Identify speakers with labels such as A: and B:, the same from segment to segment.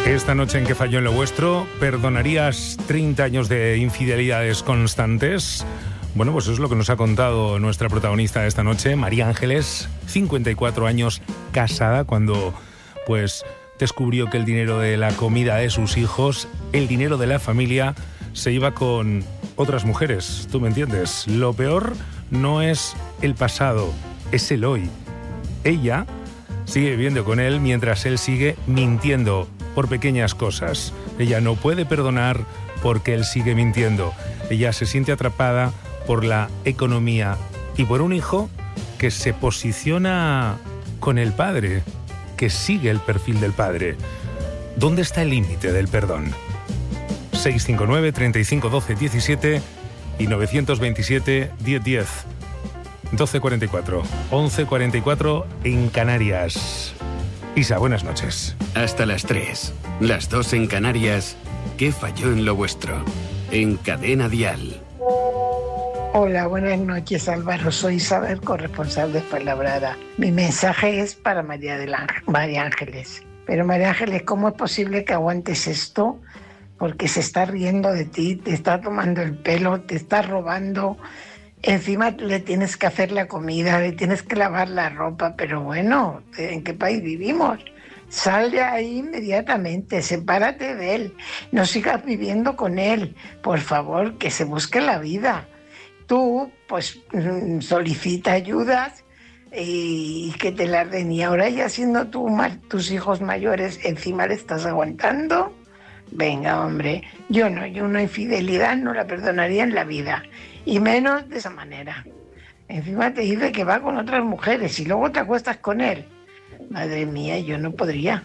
A: Esta noche en Que falló en lo vuestro, ¿perdonarías 30 años de infidelidades constantes? Bueno, pues eso es lo que nos ha contado nuestra protagonista de esta noche, María Ángeles, 54 años, casada, cuando pues descubrió que el dinero de la comida de sus hijos, el dinero de la familia, se iba con otras mujeres. ¿Tú me entiendes? Lo peor no es el pasado, es el hoy. Ella sigue viviendo con él mientras él sigue mintiendo por pequeñas cosas. Ella no puede perdonar porque él sigue mintiendo. Ella se siente atrapada por la economía y por un hijo que se posiciona con el padre, que sigue el perfil del padre. ¿Dónde está el límite del perdón? 659 35 12 17 y 927 10 10. 12:44, 11:44 en Canarias. Isa, buenas noches.
B: Hasta las 3, las 2 en Canarias. ¿Qué falló en lo vuestro? En Cadena Dial.
C: Hola, buenas noches, Álvaro. Soy Isabel, corresponsal de Fuenlabrada. Mi mensaje es para María Ángeles. Pero María Ángeles, ¿cómo es posible que aguantes esto? Porque se está riendo de ti, te está tomando el pelo, te está robando. Encima le tienes que hacer la comida, le tienes que lavar la ropa, pero bueno, ¿en qué país vivimos? Sal de ahí inmediatamente, sepárate de él, no sigas viviendo con él, por favor, que se busque la vida. Tú, pues, solicita ayudas y que te las den, y ahora ya siendo tú, tus hijos mayores, encima le estás aguantando. Venga, hombre, yo una infidelidad no la perdonaría en la vida, y menos de esa manera. Encima te dice que va con otras mujeres y luego te acuestas con él. Madre mía, yo no podría.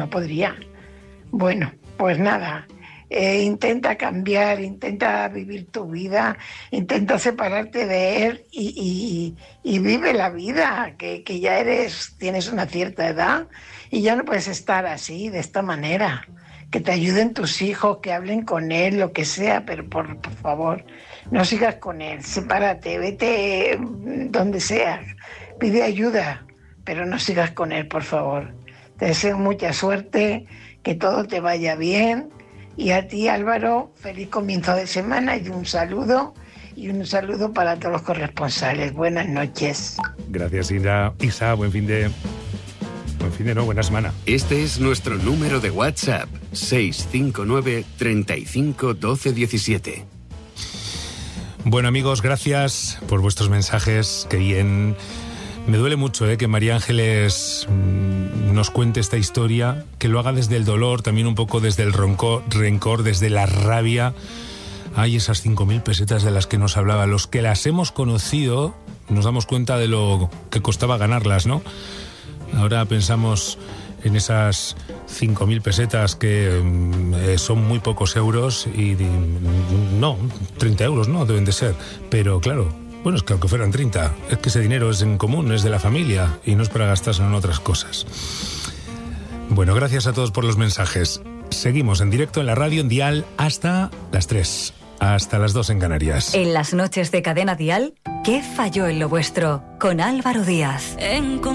C: Bueno, pues nada, intenta cambiar, intenta vivir tu vida, intenta separarte de él y vive la vida, que ya tienes una cierta edad y ya no puedes estar así, de esta manera. Que te ayuden tus hijos, que hablen con él, lo que sea, pero por favor, no sigas con él, sepárate, vete donde sea, pide ayuda, pero no sigas con él, por favor. Te deseo mucha suerte, que todo te vaya bien, y a ti, Álvaro, feliz comienzo de semana y un saludo para todos los corresponsales. Buenas noches.
A: Gracias, Isa, buen fin de buena semana.
B: Este es nuestro número de WhatsApp, 659 35 12 17.
A: Bueno, amigos, gracias por vuestros mensajes. Qué bien. Me duele mucho que María Ángeles nos cuente esta historia, que lo haga desde el dolor, también un poco desde el rencor, desde la rabia. Hay esas 5.000 pesetas de las que nos hablaba. Los que las hemos conocido nos damos cuenta de lo que costaba ganarlas, ¿no? Ahora pensamos en esas 5.000 pesetas que son muy pocos euros y no, 30 euros no deben de ser, pero claro, bueno, es que aunque fueran 30, es que ese dinero es en común, es de la familia y no es para gastarse en otras cosas. Bueno, gracias a todos por los mensajes. Seguimos en directo en la radio en Dial hasta las 3, hasta las 2 en Canarias.
D: En las noches de Cadena Dial, ¿qué falló en lo vuestro? Con Álvaro Díaz.